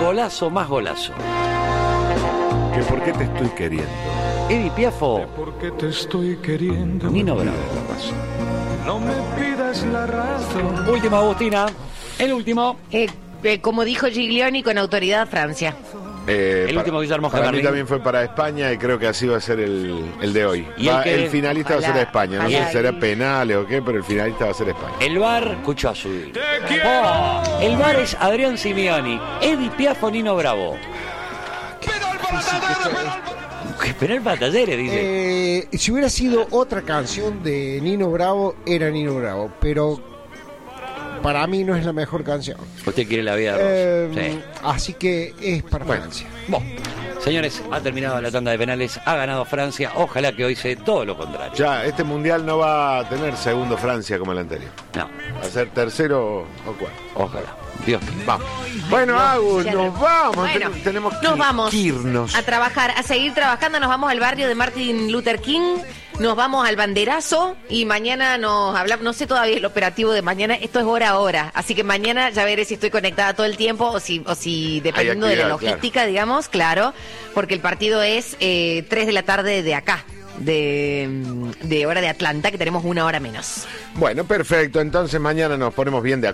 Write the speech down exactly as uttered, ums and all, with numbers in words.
golazo más golazo. ¿Que por qué te estoy queriendo? Edith Piafo, ¿Por qué te estoy queriendo? Nino Bravo. No me pidas la razón. Último, Agustina. El último. Eh, eh, como dijo Giglioni, con autoridad Francia. Eh, El para, último Guillermo para mí Gemerling. también fue para España y creo que así va a ser el, el de hoy. Y el Va- que- el finalista va a Ojalá, ser España. No sé ojalá. si será penales o qué, pero el finalista va a ser España. El V A R, escuchó a su. Oh, el V A R es Adrián Simeoni. Edith Piafo, Nino Bravo. ¿Qué penal para Talleres? Dice. Eh, si hubiera sido otra canción de Nino Bravo, era Nino Bravo, pero para mí no es la mejor canción. Usted quiere la vida de Eh, Ross. Sí. Así que es para Bueno. Francia. Bueno, señores, ha terminado la tanda de penales. Ha ganado Francia. Ojalá que hoy sea todo lo contrario. Ya, este mundial no va a tener segundo Francia como el anterior. No, Va a ser tercero o cuarto. ojalá. Dios mío. Vamos. Bueno, Agus, ya nos no. vamos. Bueno, Ten- tenemos que, nos vamos que irnos. a trabajar, a seguir trabajando. Nos vamos al barrio de Martin Luther King. Nos vamos al banderazo y mañana nos hablamos. No sé todavía el operativo de mañana. Esto es hora a hora. Así que mañana ya veré si estoy conectada todo el tiempo o si, o si dependiendo de la actividad, logística, digamos, claro. Porque el partido es eh, tres de la tarde de acá. De, de hora de Atlanta, que tenemos una hora menos. Bueno, perfecto. Entonces mañana nos ponemos bien de acuerdo.